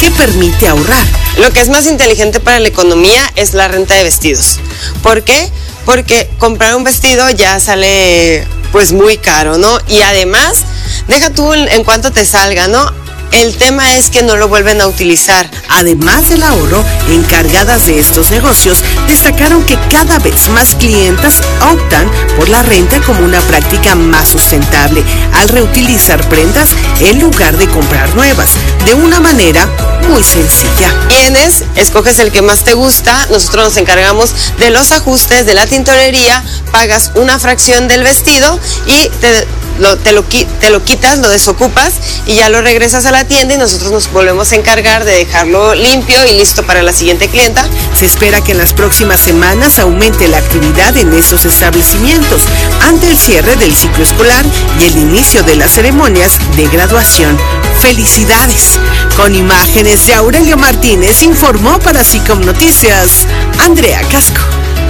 que permite ahorrar. Lo que es más inteligente para la economía es la renta de vestidos. ¿Por qué? Porque comprar un vestido ya sale pues muy caro, ¿no? Y además, deja tú en cuánto te salga, ¿no? El tema es que no lo vuelven a utilizar. Además del ahorro, encargadas de estos negocios destacaron que cada vez más clientas optan por la renta como una práctica más sustentable al reutilizar prendas en lugar de comprar nuevas, de una manera muy sencilla. Vienes, escoges el que más te gusta, nosotros nos encargamos de los ajustes, de la tintorería, pagas una fracción del vestido y te lo quitas, lo desocupas y ya lo regresas a la tienda y nosotros nos volvemos a encargar de dejarlo limpio y listo para la siguiente clienta. Se espera que en las próximas semanas aumente la actividad en estos establecimientos ante el cierre del ciclo escolar y el inicio de las ceremonias de graduación. ¡Felicidades! Con imágenes de Aurelio Martínez informó para SICOM Noticias, Andrea Casco.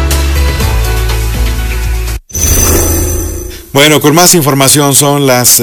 Bueno, con más información son las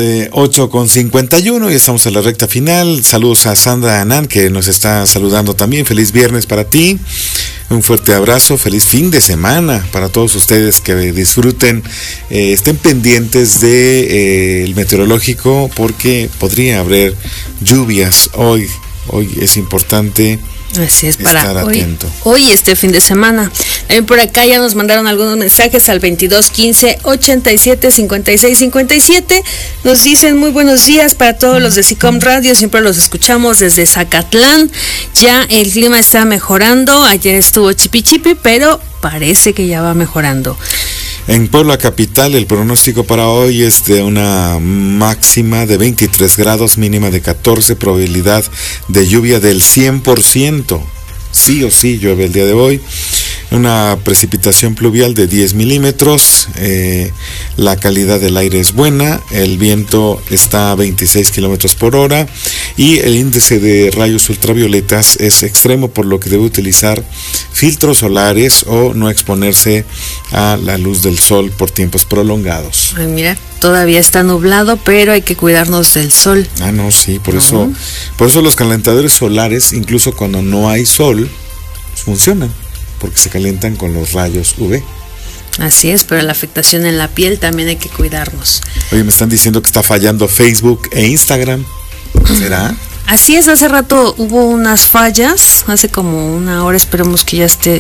8:51 y estamos en la recta final. Saludos a Sandra Anán, que nos está saludando también. Feliz viernes para ti. Un fuerte abrazo, feliz fin de semana para todos ustedes, que disfruten, estén pendientes de el meteorológico, porque podría haber lluvias hoy. Hoy es importante. Así es, estar para atento. Hoy este fin de semana. Por acá ya nos mandaron algunos mensajes al 22 15 87 56 57. Nos dicen muy buenos días para todos los de SICOM Radio, siempre los escuchamos desde Zacatlán. Ya el clima está mejorando, ayer estuvo chipi, pero parece que ya va mejorando. En Puebla capital, el pronóstico para hoy es de una máxima de 23 grados, mínima de 14, probabilidad de lluvia del 100%. Sí o sí llueve el día de hoy. Una precipitación pluvial de 10 milímetros. La calidad del aire es buena. El viento está a 26 kilómetros por hora. Y el índice de rayos ultravioletas es extremo, por lo que debe utilizar filtros solares o no exponerse a la luz del sol por tiempos prolongados. Ay, mira, todavía está nublado, pero hay que cuidarnos del sol. Ah, no, sí, por eso los calentadores solares, incluso cuando no hay sol, funcionan, porque se calientan con los rayos UV. Así es, pero la afectación en la piel también hay que cuidarnos. Oye, me están diciendo que está fallando Facebook e Instagram. ¿Será? Así es, hace rato hubo unas fallas, hace como una hora, esperemos que ya esté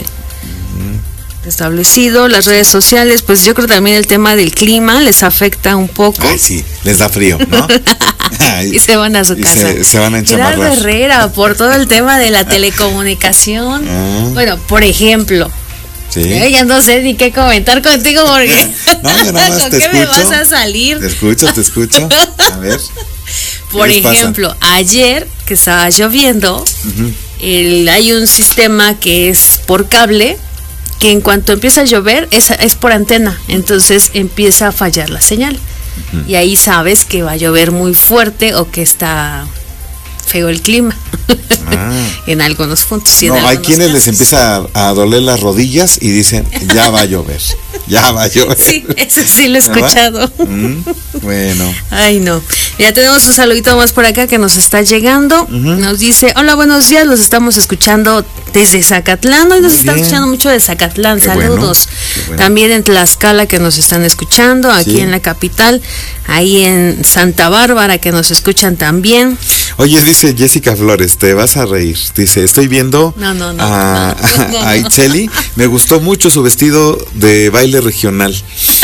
establecido. Las redes sociales, pues yo creo también el tema del clima les afecta un poco. Ay, sí, les da frío, ¿no? Y se van a su casa. Se van a enchamarrar. Gerardo Herrera, por todo el tema de la telecomunicación. Bueno, por ejemplo. Sí. Ya no sé ni qué comentar contigo porque no, yo nada más ¿con te qué escucho, me vas a salir? Te escucho. A ver. Por ejemplo, ayer que estaba lloviendo, hay un sistema que es por cable, que en cuanto empieza a llover es por antena, entonces empieza a fallar la señal. Y ahí sabes que va a llover muy fuerte o que está feo el clima. En algunos puntos. No, hay quienes les empieza a doler las rodillas y dicen, ya va a llover. Sí, eso sí lo he escuchado. Bueno. Ay, no. Ya tenemos un saludito más por acá que nos está llegando. Nos dice, hola, buenos días, los estamos escuchando desde Zacatlán. Hoy nos están escuchando mucho de Zacatlán. Qué saludos. Bueno. También en Tlaxcala, que nos están escuchando, aquí en la capital, ahí en Santa Bárbara, que nos escuchan también. Oye, dice Jessica Flores, te vas a reír. Dice, estoy viendo a Itzel. Me gustó mucho su vestido de baile regional.